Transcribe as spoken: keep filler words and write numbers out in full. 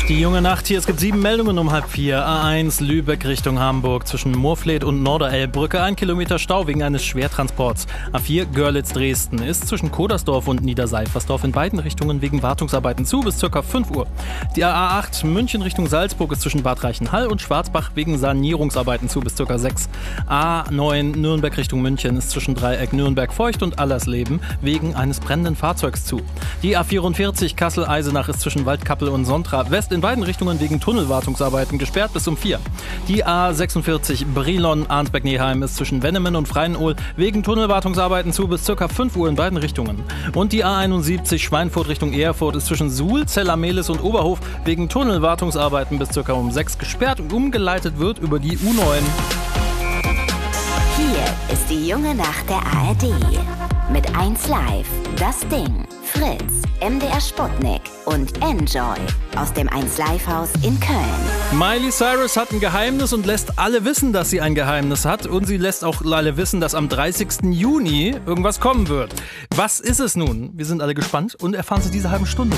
Die junge Nacht hier, es gibt sieben Meldungen um halb vier. A eins Lübeck Richtung Hamburg zwischen Moorfleet und Norderelbbrücke. Ein Kilometer Stau wegen eines Schwertransports. A vier Görlitz Dresden ist zwischen Kodersdorf und Niederseifersdorf in beiden Richtungen wegen Wartungsarbeiten zu bis ca. fünf Uhr. Die A acht München Richtung Salzburg ist zwischen Bad Reichenhall und Schwarzbach wegen Sanierungsarbeiten zu bis ca. sechs. A neun Nürnberg Richtung München ist zwischen Dreieck Nürnberg-Feucht und Allersleben wegen eines brennenden Fahrzeugs zu. Die A vierundvierzig Kassel-Eisenach ist zwischen Waldkappel und Sontra West in beiden Richtungen wegen Tunnelwartungsarbeiten gesperrt bis um vier. Die A sechsundvierzig Brilon-Arnsberg-Neheim ist zwischen Wennemen und Freienohl wegen Tunnelwartungsarbeiten zu bis ca. fünf Uhr in beiden Richtungen. Und die A einundsiebzig Schweinfurt Richtung Erfurt ist zwischen Suhl, Zella-Mehlis und Oberhof wegen Tunnelwartungsarbeiten bis ca. um sechs gesperrt und umgeleitet wird über die U neun. Hier ist die junge Nacht der A R D. Mit eins Live, Das Ding, Fritz, M D R Sputnik und Enjoy aus dem eins Live Haus in Köln. Miley Cyrus hat ein Geheimnis und lässt alle wissen, dass sie ein Geheimnis hat. Und sie lässt auch alle wissen, dass am dreißigsten Juni irgendwas kommen wird. Was ist es nun? Wir sind alle gespannt und erfahren Sie diese halben Stunde.